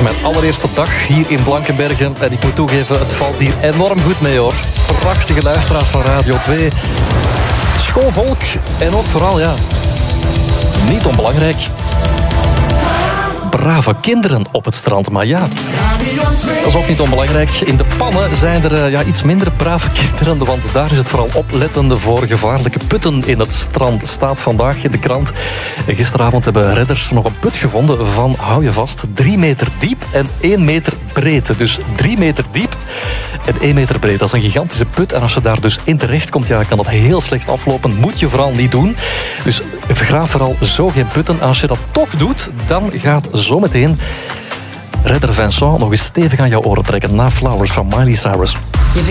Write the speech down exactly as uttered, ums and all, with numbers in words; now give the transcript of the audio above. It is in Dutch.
Mijn allereerste dag hier in Blankenbergen. En ik moet toegeven, het valt hier enorm goed mee, hoor. Prachtige luisteraars van Radio twee. Schoon volk. En ook vooral, ja, niet onbelangrijk, brave kinderen op het strand. Maar ja, dat is ook niet onbelangrijk. In de pannen zijn er ja, iets minder brave kinderen, want daar is het vooral opletten voor gevaarlijke putten in het strand. Staat vandaag in de krant. Gisteravond hebben redders nog een put gevonden van, hou je vast, drie meter diep en één meter breed. Dus drie meter diep en één meter breed. Dat is een gigantische put. En als je daar dus in terecht komt, ja, kan dat heel slecht aflopen. Moet je vooral niet doen. Dus vergraaf vooral zo geen putten. Als je dat toch doet, dan gaat zometeen redder Vincent nog eens stevig aan jouw oren trekken na Flowers van Miley Cyrus.